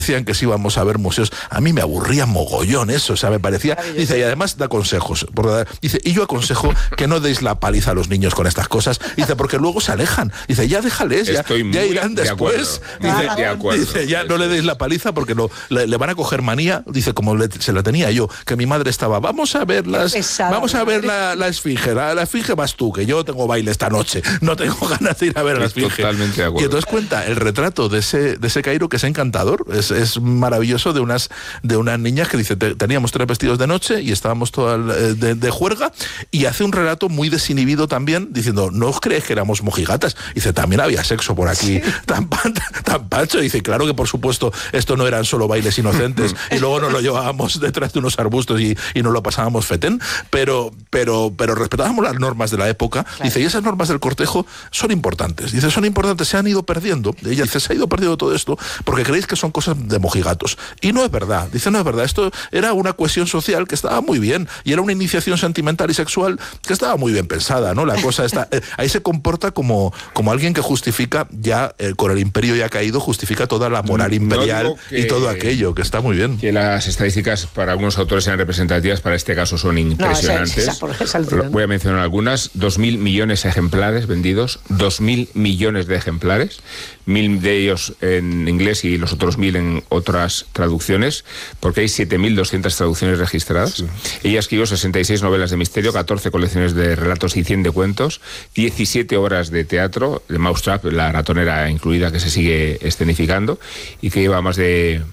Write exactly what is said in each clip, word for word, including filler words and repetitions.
decían que si íbamos a ver museos, a mí me aburría mogollón eso, o sea, me parecía, dice, y además da consejos, porque, dice, y yo aconsejo que no deis la paliza a los niños con estas cosas, dice, porque luego se alejan, dice, ya déjales, ya, ya irán de después, dice, dice, de acuerdo, dice, ya no le deis la paliza porque lo, le, le van a coger manía, dice, como le, se la tenía yo, que mi madre estaba, vamos a ver las, pesada, vamos a ver la, la esfinge, la, la esfinge vas tú, que yo tengo baile esta noche, no tengo ganas de ir a ver a la esfinge. Totalmente de acuerdo. Y entonces cuenta el retrato de ese, de ese Cairo, que es encantador, es, es maravilloso, de unas de unas niñas que dice, te, teníamos tres vestidos de noche y estábamos todas de, de juerga, y hace un relato muy desinhibido también, diciendo, no os creéis que éramos mojigatas, dice, también había sexo por aquí, sí. tan, tan, tan pancho, dice, claro que por supuesto esto no eran solo bailes inocentes y luego nos lo llevábamos detrás de unos arbustos y, y nos lo pasábamos fetén, pero, pero, pero respetábamos las normas de la época, claro. Dice, y esas normas del cortejo son importantes, dice, son importantes, se han ido perdiendo, ella dice, se ha ido perdiendo todo esto porque creéis que son cosas de mojigatos. Y no es verdad, dice, no es verdad, esto era una cohesión social que estaba muy bien, y era una iniciación sentimental y sexual que estaba muy bien pensada, ¿no? La cosa está, eh, ahí se comporta como, como alguien que justifica, ya eh, con el imperio ya caído, justifica toda la moral imperial no que, y todo aquello, que está muy bien. Que las estadísticas para algunos autores sean representativas, para este caso son impresionantes. No, esa, esa, esa Voy a mencionar algunas, dos mil millones de ejemplares vendidos, dos mil millones de ejemplares, mil de ellos en inglés y los otros mil en otras traducciones, porque hay siete mil doscientas traducciones registradas. Sí. Ella escribió sesenta y seis novelas de misterio, catorce colecciones de relatos y cien de cuentos, diecisiete obras de teatro, de Mousetrap, la ratonera incluida, que se sigue escenificando, y que lleva más de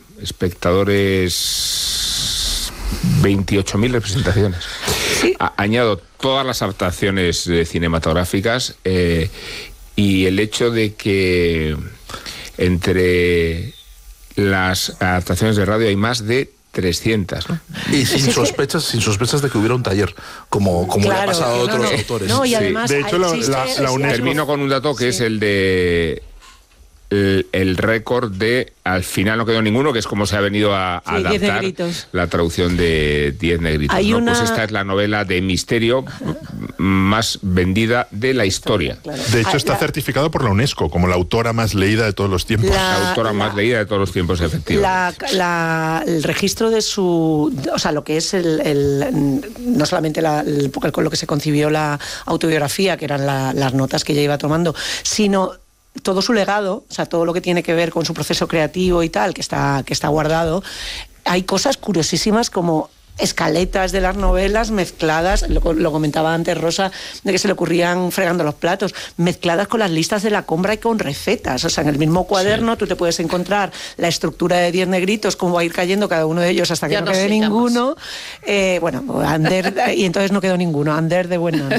espectadores veintiocho mil representaciones. Sí. A- añado todas las adaptaciones eh, cinematográficas eh, y el hecho de que entre las adaptaciones de radio hay más de trescientas, ¿no? Y sin sospechas, sin sospechas de que hubiera un taller, como, como claro, le ha pasado a otros no, no. autores. No, y además, sí. De hecho, la, la, la UNESCO... Termino con un dato que sí. es el de el, el récord de, al final no quedó ninguno, que es como se ha venido a, a sí, adaptar la traducción de Diez negritos. ¿No? Una... Pues esta es la novela de misterio más vendida de la historia. Claro, claro. De hecho, está la... certificado por la UNESCO como la autora más leída de todos los tiempos. La, la autora la... más leída de todos los tiempos, efectivamente. La, la, el registro de su... O sea, lo que es el... el no solamente la, el, con lo que se concibió la autobiografía, que eran la, las notas que ella iba tomando, sino... todo su legado, o sea, todo lo que tiene que ver con su proceso creativo y tal, que está, que está guardado, hay cosas curiosísimas como escaletas de las novelas mezcladas, lo, lo comentaba antes Rosa, de que se le ocurrían fregando los platos, mezcladas con las listas de la compra y con recetas. O sea, en el mismo cuaderno sí. tú te puedes encontrar la estructura de Diez negritos, cómo va a ir cayendo cada uno de ellos hasta que ya no, no quede ninguno. Eh, bueno, Ander, y entonces no quedó ninguno, Ander de Buenon.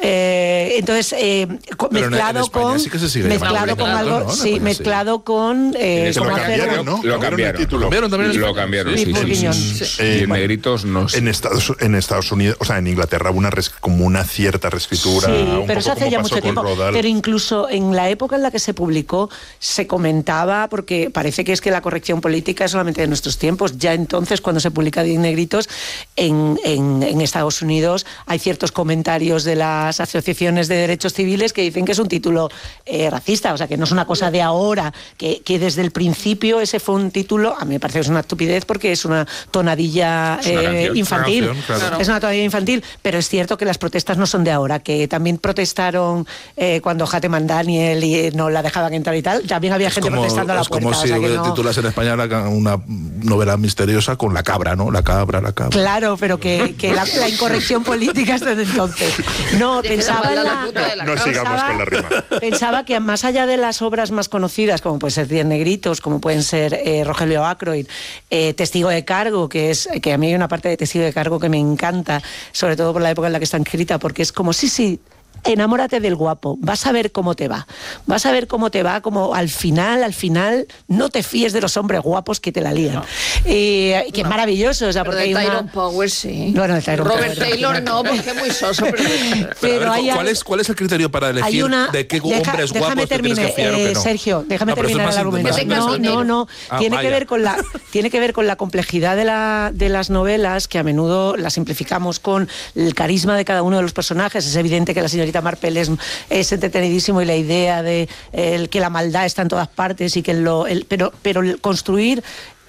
Eh, entonces, eh, mezclado en, en con... sí que se sigue mezclado con algo... ¿no? Sí, mezclado con... Eh, lo cambiaron, ¿no? Lo cambiaron. Lo cambiaron también. Lo cambiaron, sí, sí, sí, sí, sí. Diez negritos no sé. En Estados, en Estados Unidos, o sea, en Inglaterra, una res, como una cierta reescritura. Sí, un pero poco eso hace ya mucho tiempo. Rodal. Pero incluso en la época en la que se publicó, se comentaba, porque parece que es que la corrección política es solamente de nuestros tiempos. Ya entonces, cuando se publica Diez negritos, en, en, en Estados Unidos hay ciertos comentarios de las asociaciones de derechos civiles que dicen que es un título eh, racista, o sea, que no es una cosa de ahora, que, que desde el principio ese fue un título, a mí me parece que es una estupidez porque es una tonadilla eh, infantil. Canción, claro. Es una tonadilla infantil, pero es cierto que las protestas no son de ahora, que también protestaron eh, cuando Hateman Daniel y no la dejaban entrar y tal, también había es gente como, protestando a la puerta. Es como si o sea, no... titulas en español una novela misteriosa con la cabra, ¿no? La cabra, la cabra. Claro, pero que, que la, la incorrección política es desde entonces. No, pensaba en la... la no sigamos con la rima. Pensaba que más allá de las obras más conocidas, como pueden ser Diez negritos, como pueden ser eh, Rogelio Ackroyd, eh, Testigo de cargo, que es que a mí hay una parte de Testigo de cargo que me encanta, sobre todo por la época en la que está escrita, porque es como, sí, sí, enamórate del guapo, vas a ver cómo te va, vas a ver cómo te va, como al final, al final, no te fíes de los hombres guapos que te la lían. No. Eh, que no. Es maravilloso, o sea, pero porque de hay Tyrone una... Power sí. Bueno, de Tyrone Robert Power, Taylor no, porque es muy soso. Pero, pero, pero a ver, ¿cuál, es, ¿cuál es el criterio para elegir una... de qué Deja, hombres déjame guapos termine, te tienes que fiar eh, o que no? Sergio, déjame no, terminar el argumento. No, no, no, ah, tiene vaya. que ver con la tiene que ver con la complejidad de, la, de las novelas, que a menudo las simplificamos con el carisma de cada uno de los personajes. Es evidente que las señorita Marpel es, es entretenidísimo, y la idea de el, que la maldad está en todas partes y que lo, el, pero, pero el construir